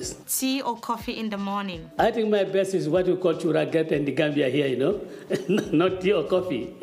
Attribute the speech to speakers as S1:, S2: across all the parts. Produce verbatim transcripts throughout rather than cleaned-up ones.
S1: always.
S2: Tea or coffee in the morning?
S1: I think my best is what we call churaget in the Gambia here, you know, not tea or coffee.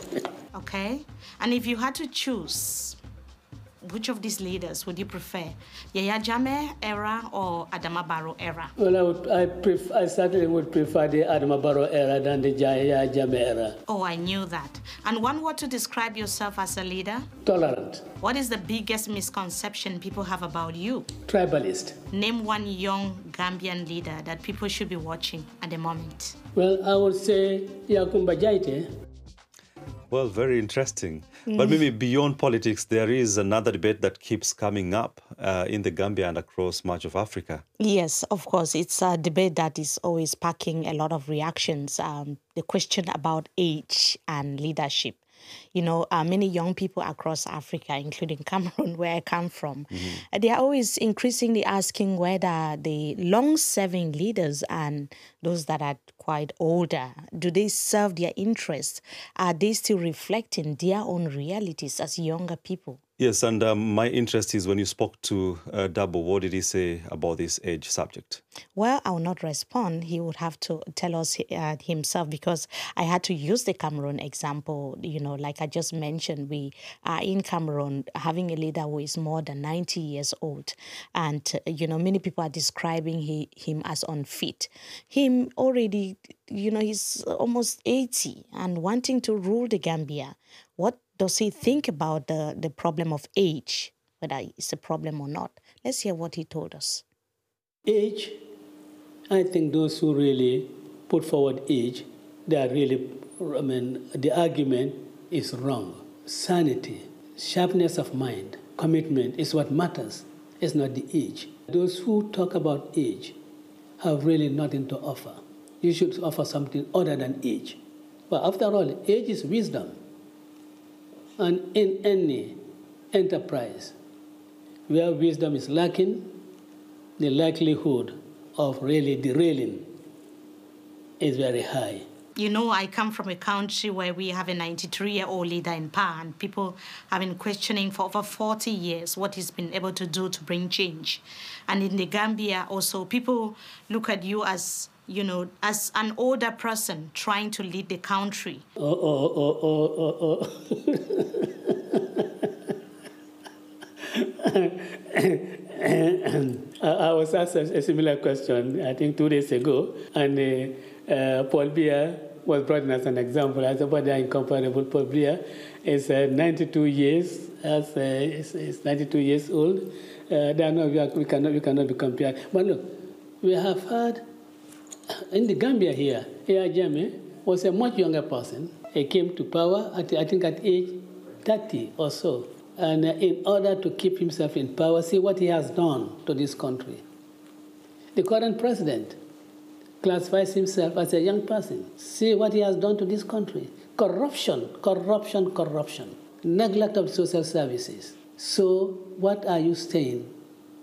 S2: Okay. And if you had to choose, which of these leaders would you prefer? Yaya Jammeh era or Adama Barrow era?
S1: Well, I, would, I, pref- I certainly would prefer the Adama Barrow era than the Yaya Jammeh era.
S2: Oh, I knew that. And one word to describe yourself as a leader?
S1: Tolerant.
S2: What is the biggest misconception people have about you?
S1: Tribalist.
S2: Name one young Gambian leader that people should be watching at the moment.
S1: Well, I would say Yakumba Jaite.
S3: Well, very interesting. Mm. But maybe beyond politics, there is another debate that keeps coming up uh, in the Gambia and across much of Africa.
S2: Yes, of course. It's a debate that is always sparking a lot of reactions. Um, the question about age and leadership. You know, uh, many young people across Africa, including Cameroon, where I come from, mm-hmm. they are always increasingly asking whether the long-serving leaders and those that are quite older, do they serve their interests? Are they still reflecting their own realities as younger people?
S3: Yes, and um, my interest is when you spoke to uh, Dabo, what did he say about this age subject?
S2: Well, I will not respond. He would have to tell us uh, himself, because I had to use the Cameroon example. You know, like I just mentioned, we are in Cameroon having a leader who is more than ninety years old. And, uh, you know, many people are describing he, him as unfit. Him already, you know, he's almost eighty and wanting to rule the Gambia. What does he think about the, the problem of age, whether it's a problem or not? Let's hear what he told us.
S1: Age, I think those who really put forward age, they are really, I mean, the argument is wrong. Sanity, sharpness of mind, commitment is what matters. It's not the age. Those who talk about age have really nothing to offer. You should offer something other than age. But after all, age is wisdom. And in any enterprise where wisdom is lacking, the likelihood of really derailing is very high.
S2: You know, I come from a country where we have a ninety-three-year-old leader in power, and people have been questioning for over forty years what he's been able to do to bring change. And in the Gambia also, people look at you as, you know, as an older person trying to lead the country.
S1: Oh, oh, oh, oh, oh, oh. I was asked a similar question, I think, two days ago, and uh, uh, Paul Biya was brought in as an example. I said, but they are incomparable. Paul Biya is uh, ninety-two years, as uh, is, is ninety-two years old. Uh, they are not, we, are, we, cannot, we cannot be compared. But look, we have had, in the Gambia here, Yaya Jammeh was a much younger person. He came to power, at, I think, at age thirty or so. And in order to keep himself in power, see what he has done to this country. The current president classifies himself as a young person. See what he has done to this country. Corruption, corruption, corruption. Neglect of social services. So what are you saying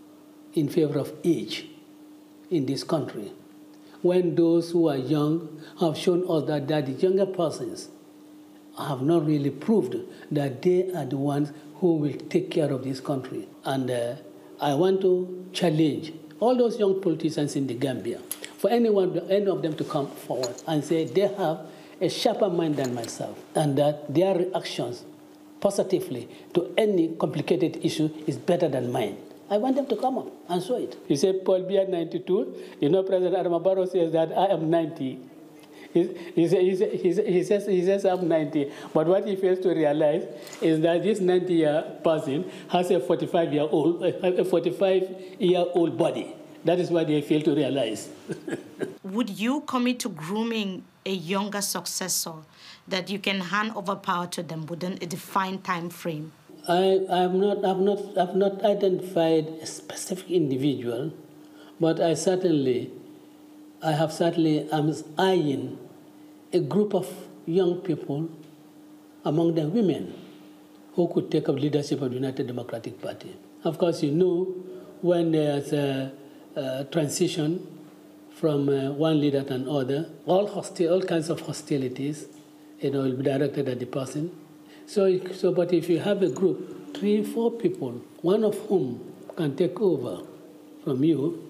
S1: in favor of age in this country, when those who are young have shown us that, that the younger persons have not really proved that they are the ones who will take care of this country? And uh, I want to challenge all those young politicians in the Gambia, for anyone, any of them to come forward and say they have a sharper mind than myself, and that their reactions positively to any complicated issue is better than mine. I want them to come up and show it. You say Paul Biya ninety-two, you know President Adama Barrow says that I am ninety. He, he, he, he, he, says, he says I'm ninety, but what he fails to realize is that this ninety-year person has a forty-five-year-old, a forty-five-year-old body. That is what they fail to realize.
S2: Would you commit to grooming a younger successor that you can hand over power to them within a defined time frame?
S1: I have not, I've not, I've not identified a specific individual, but I certainly, I have certainly, I'm eyeing a group of young people, among them women, who could take up leadership of the United Democratic Party. Of course, you know, when there's a, a transition from uh, one leader to another, all hostil, all kinds of hostilities, you know, will be directed at the person. So, so, but if you have a group, three, four people, one of whom can take over from you,